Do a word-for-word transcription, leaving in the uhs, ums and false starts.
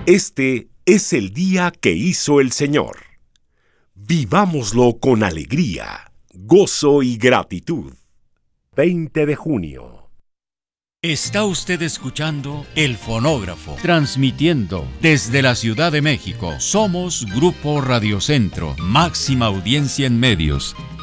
Este es el día que hizo el Señor. Vivámoslo con alegría, gozo y gratitud. veinte de junio. Está usted escuchando El Fonógrafo, transmitiendo desde la Ciudad de México. Somos Grupo Radio Centro, máxima audiencia en medios.